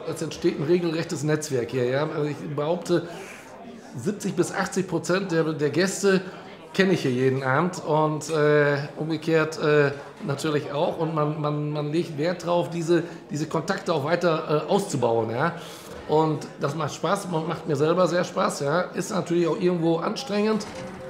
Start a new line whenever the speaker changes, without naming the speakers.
es entsteht ein regelrechtes Netzwerk hier. Ja? Also ich behaupte, 70 bis 80% der Gäste kenne ich hier jeden Abend und umgekehrt natürlich auch. Und man legt Wert darauf, diese Kontakte auch weiter auszubauen. Ja? Und das macht Spaß, macht mir selber sehr Spaß. Ja? Ist natürlich auch irgendwo anstrengend,